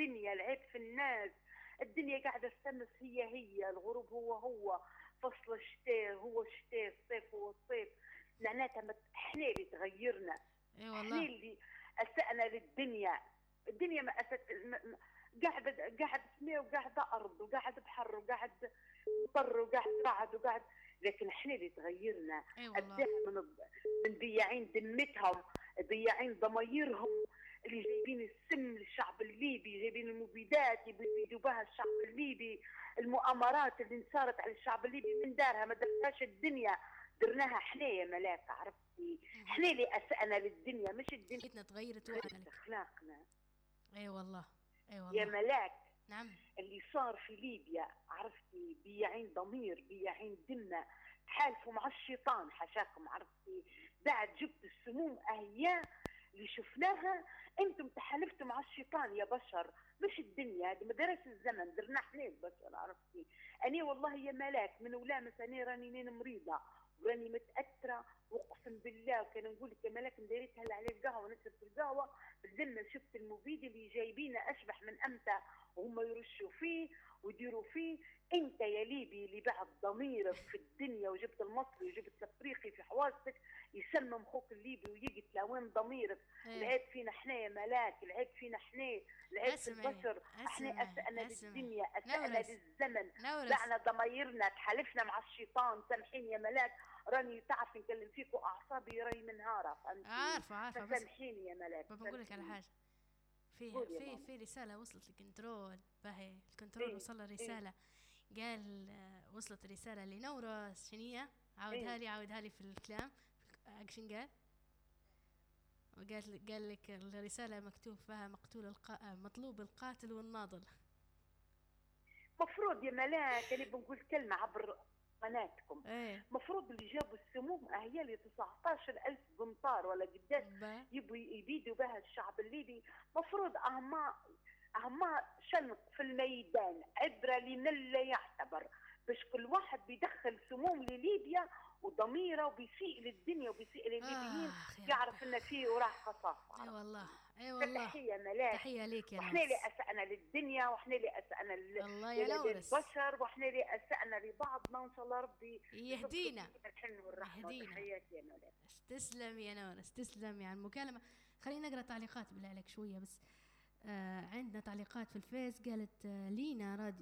الدنيا، العيب في الناس. الدنيا قاعدة الشمس هي الغروب هو فصل الشتاء هو الشتاء، الصيف هو الصيف. معناتها احنا اللي تغيرنا. اي والله. احنا اللي اسأنا للدنيا. الدنيا ما أسأت قاعد سماء وقاعد أرض وقاعد بحر وقاعد مطر وقاعد رعد وقاعد، لكن احنا اللي تغيرنا. والله. من ضياعين دمتهم، ضياعين ضمايرهم، اللي جايبين السم للشعب الليبي، جايبين المبيدات يبيدوا بها الشعب الليبي. المؤامرات اللي انصارت على الشعب الليبي من دارها ما درناش الدنيا، درناها احنا يا ملاك. عرفتي؟ احنا اللي اسأنا للدنيا مش الدنيا. حياتنا تغيرت وعملت اخلاقنا. اي والله. اي والله يا ملاك. نعم. اللي صار في ليبيا عرفتي بياعين ضمير، بياعين دمنا، تحالفوا مع الشيطان حشاكم. عرفتي؟ بعد جبت السموم اهيا اللي شفناها، انتم تحالفتوا مع الشيطان يا بشر، مش الدنيا. هذه ما درس الزمن، درنا احنا البشر. عرفتي؟ اني والله يا ملاك من ولامس اني راني مريضه وراني متاثره، واقسم بالله كان نقول لك يا ملاك نديريتها على القهوه ونشرب القهوه بالذمه. شفت المبيد اللي جايبينه اشبح من امتى وهم يرشوا فيه ويديروا فيه. انت يا ليبي اللي بعد ضميرك في الدنيا وجبت المصري وجبت الافريقي في حواسك يسمم خوك الليبي ويقتل. وين ضميرك؟ العيب فينا احنا يا ملاك، العيب فينا احنا، العيب في البشر. احنا اسأنا للدنيا، اسأنا للزمن، بعنا ضميرنا، تحالفنا مع الشيطان. سامحيني يا ملاك، راني تعرف نكلم فيك واعصابي راي منهاره. عارفه سامحيني يا ملاك. بقول لك على حاجه. في رساله وصلت للكنترول، باهي الكنترول وصل له رساله. قال وصلت رساله لنورة شنيه، عاودها لي في الكلام. شنو قال؟ قال لك الرساله مكتوب فيها مطلوب القاتل والناضل. مفروض يا ملاك اللي بنقول كلمه عبر قناتكم. مفروض اللي جابوا السموم هي اللي 19,000 بمطار ولا قداش يبوا يبيدوا بها الشعب الليبي. مفروض أهما شنق في الميدان، عبرة لمن لا يعتبر، باش كل واحد بيدخل سموم لليبيا وضميره وبيسيء للدنيا وبيسيء للليبيين، يعرف ان فيه وراح قصاص. اي والله. اي والله. تحية ملاك. تحية ليك يا نورس. واحنا اللي اسأنا للدنيا، واحنا اللي اسأنا للبشر، واحنا اللي اسأنا لبعضنا، وان شاء الله ربي يهدينا. الحلم والرحمة. تحياتي يا ملاك. تسلم يا نورس، تسلم على المكالمة. خلينا نقرأ تعليقات بالله عليك شوية بس. عندنا تعليقات في الفيس. قالت لينا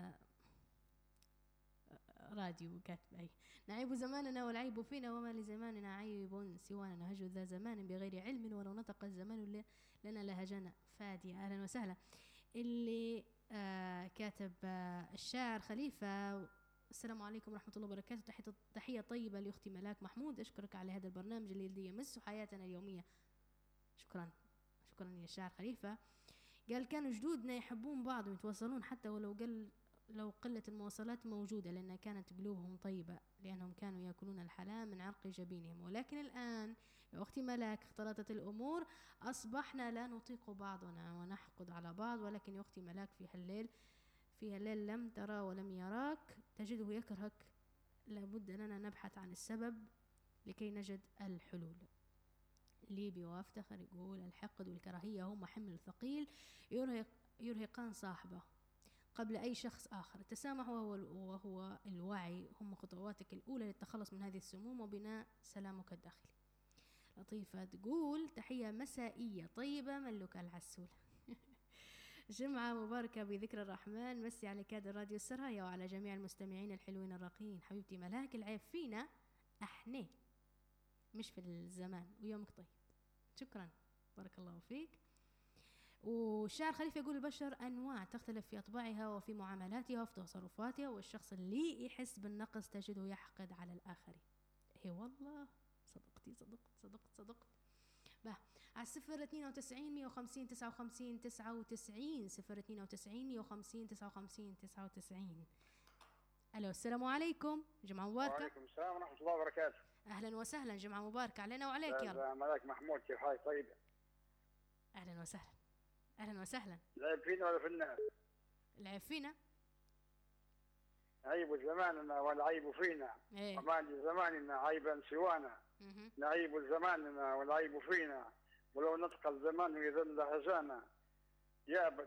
راديو كاتب أي نعيب زماننا والعيب فينا، وما لزماننا عيب سوانا نهج ذا زمان بغير علم، ولو نطق الزمان لنا لهجنا. فادي أهلا وسهلا. اللي كاتب الشاعر خليفة، السلام عليكم ورحمة الله وبركاته، تحية طيبة لأختي ملاك محمود، أشكرك على هذا البرنامج اللي يمس حياتنا اليومية. شكرا يا الشاعر خليفة. قال كانوا جدودنا يحبون بعض ويتواصلون حتى ولو قلة المواصلات موجودة، لأن كانت قلوبهم طيبة، لأنهم كانوا يأكلون الحلال من عرق جبينهم. ولكن الآن يا أختي ملاك اختلطت الأمور، أصبحنا لا نطيق بعضنا ونحقد على بعض. ولكن يا أختي ملاك في الليل لم ترى ولم يراك تجده يكرهك. لابد لنا نبحث عن السبب لكي نجد الحلول. ليبي وافتخر يقول الحقد والكراهية هما حمل ثقيل يرهقان صاحبه قبل أي شخص آخر. التسامح وهو الوعي هم خطواتك الأولى للتخلص من هذه السموم وبناء سلامك الداخلي. لطيفة تقول تحية مسائية طيبة ملك العسول. جمعة مباركة بذكر الرحمن، مسي على كادر راديو السرايا وعلى جميع المستمعين الحلوين الراقيين. حبيبتي ملاك العيب فينا احنا مش في الزمان، ويومك طيب. شكرا بارك الله فيك. والشاعر خليفة يقول البشر أنواع تختلف في أطباعها وفي معاملاتها وفي تصرفاتها، والشخص اللي يحس بالنقص تجده يحقد على الآخرين. إيه والله صدقتي صدقت. على 092-150-59-99 092-150-59-99. ألو السلام عليكم، جمعة مباركة. وعليكم السلام ورحمة الله وبركاته. أهلا وسهلا، جمعة مباركة علينا وعليك. يا ملاك محمود كيف حالك؟ طيبة. أهلا وسهلا. العيب فينا ولا في الناس؟ العيب فينا. عيب زماننا والعيب فينا. وما لزماننا عيبا سوانا. نعيب زماننا والعيب فينا، ولو نطق الزمان يذل هجانا.